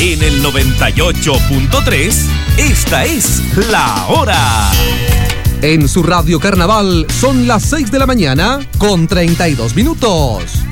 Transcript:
En el 98.3, esta es La Hora. En su radio Carnaval son las 6 de la mañana con 32 minutos.